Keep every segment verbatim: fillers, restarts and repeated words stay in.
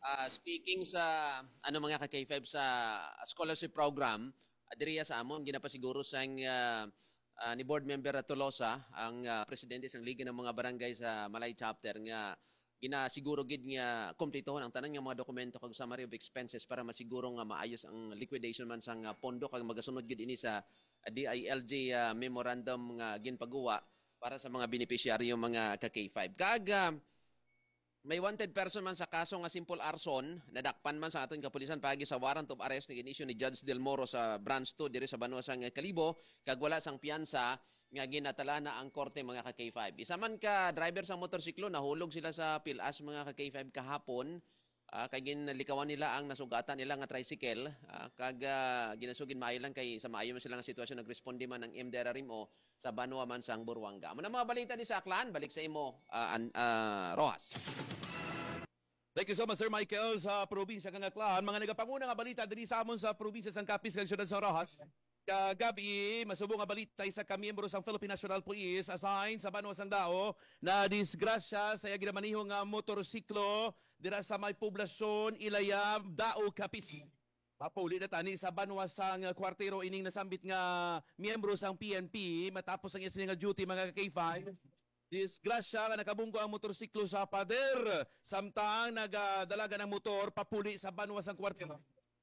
Ah, speaking sa ano mga ka K five sa scholarship program, adiriya sa amon ginapasiguro sang ah, ah, ni board member Tolosa ang ah, presidente sang Liga ng mga Barangay sa Malay chapter nga ginasiguro gid nga kumpletuhon ang tanan nga mga dokumento kag summary of expenses para masiguro nga maayos ang liquidation man sang ah, pondo kag magasunod gid ini sa ah, D I L G ah, memorandum nga ginpagawa para sa mga beneficiaryo mga ka K five. Kag ah, may wanted person man sa kaso nga simple arson, nadakpan man sa aton kapulisan pagi sa warrant of arrest ni inisyu ni Judge Del Moro sa Branch two diri sa Banwa sang Kalibo, kag wala sang piyansa nga ginatala na ang korte mga ka K five. Isa man ka driver sa motorsiklo nahulog sila sa pilas mga ka K five kahapon. Uh, kay ginalikawan nila ang nasugatan nila nga tricycle uh, kag uh, ginasugin maayo lang kay sa maayo man sila nga sitwasyon nagresponde man ang M D R R I M o sa Banwa man sang Buruanga. Amo na mga balita ni sa Aklan, balik sa imo uh, uh, Rojas. Thank you so much, Sir Michael, sa probinsya ng Aklan. Mga nagapanguna nga balita diri sa amon sa probinsya sang Capiz kag siyudad sa Rojas. Kagabi, masubong nga balita sa kamiyembro sang Philippine National Police assigned sa Banwa sang Dao na disgrasya sa ginamaniho nga motorsiklo dira sa may poblasyon Ilaya, Dao, Capiz. Papuli na tani sa Banwa sang kwartero ining nasambit nga miyembro sang P N P matapos ang isa nga duty mga K five. Disgrasya nga nakabunggo ang motorsiklo sa pader samtang nagadalaga ng motor papuli sa Banwa sang kwartero.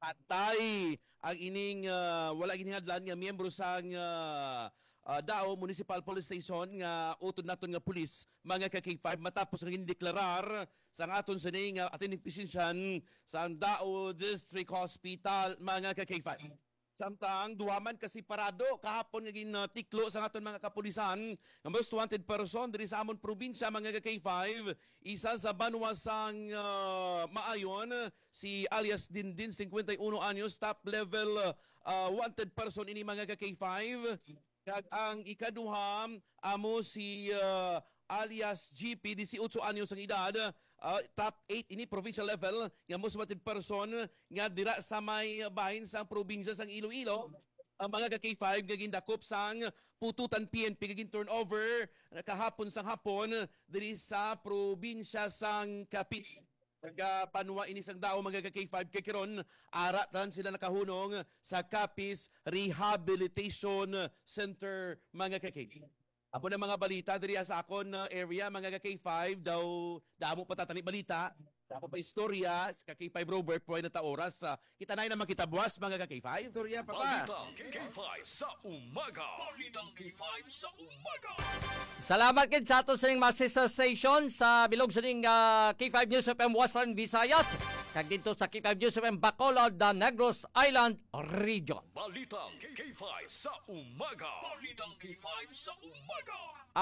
Patay ang ining uh, wala ginihadlan nga miyembro sang uh, uh, Dao Municipal Police Station nga utod naton nga pulis mga ka K five matapos nga gindeklarar sa aton sa ning uh, ating pisensyan sa Dao District Hospital mga ka K five. Samtang duwaman kasi parado kahapon nga ginatiklo sa aton mga kapulisan nga most wanted person diri sa amon probinsya mga K five, isa sa Banwa sang uh, Maayon si alias Dindin fifty-one anyos, top level uh, wanted person ini mga K five. Kag ang ikaduha amo si uh, alias G P, eighteen anyos ang edad, uh, top eight ini provincial level nga most wanted person nga dira sa may bahin sang probinsya sang Iloilo. Ang mga K five nga gindakop sang pututan P N P nga turnover kahapon sang hapon diri sa probinsya sang Capiz. Nagapanwa ini sang Dao mga K five kay karon ara tan sila nakahunong sa Capiz Rehabilitation Center mga K five. Apo na mga balita diri sa akon area mga K five daw damo patatani balita. Damo pa istorya sa K five Robert po na ta oras. Uh, kita na naman kita buwas mga K five. Istorya pa ba? Balitang K five sa umaga. Balitang K five sa umaga. Salamat kid sa ato sa ning mga sister station sa bilog sa ning uh, K five News F M Western Visayas. Kag dito sa K five News F M Bacolod, the Negros Island Region. Balitang K five sa umaga. Balitang K five sa umaga.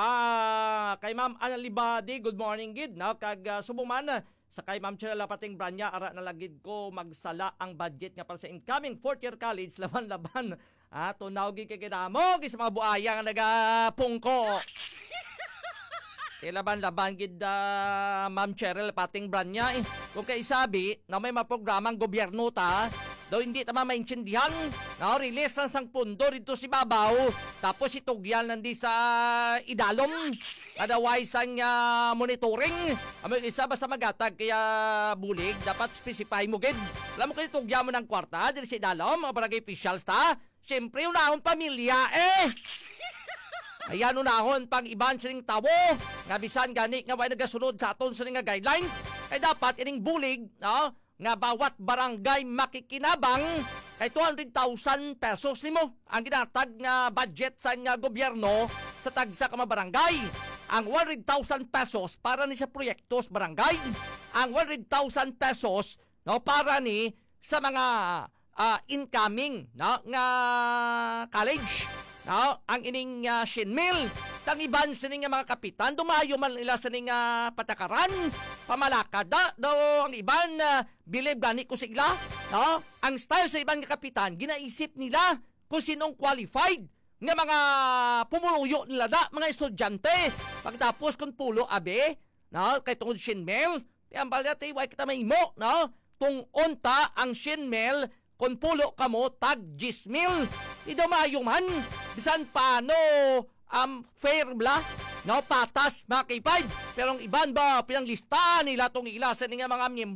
Ah, kay Ma'am Analibadi, good morning gid. No? Kag uh, subong man sa kay Ma'am Chela Pating Branya, ara na lagid ko magsala ang budget nga para sa incoming fourth year college laban-laban. Ah, tunaw gid kay kidamo gid sa mga buaya nga nagapungko. Ilaban-laban gid uh, Ma'am Cheryl Pating Branya eh. Kung kay sabi na may maprogramang gobyerno ta, daw hindi tama maintindihan. No, release ang sang pundo dito si Babaw. Tapos itugyan nandi sa idalom. Otherwise ang uh, monitoring. Amay isa basta magatag kaya bulig. Dapat specify mo gid. Alam mo kaya itugyan mo ng kwarta dito sa idalom. Mga barangay officials ta. Siyempre unahon pamilya eh. Ayan unahon pang iban sining tawo. Nga bisan gani nga way nagasunod sa aton sining nga guidelines. Ay dapat ining bulig. No? Nga bawat barangay makikinabang kay two hundred thousand pesos nimo ang ginatag nga budget sa nga gobyerno sa tagsa ka mga barangay. Ang one hundred thousand pesos para ni sa proyektos barangay. Ang one hundred thousand pesos no para ni sa mga uh, incoming no nga college. No, ang ining uh, shinmil tang iban sining nga mga kapitan dumayo man ila sa ning uh, patakaran pamalakada daw ang iban uh, believe gani ko sigla no ang style sa iban nga kapitan ginaisip nila kung sinong qualified nga mga pumuluyo nila da mga estudyante pagtapos kung pulo abe no kay tungod shinmil ti ambal dati way kita mahimo no tung unta ang shinmil kung pulo kamo tag gismil ido maayo man bisan paano um, fair bla no patas mga K five pero ang iban ba pinanglista nila tong ila sa nga mga miyembro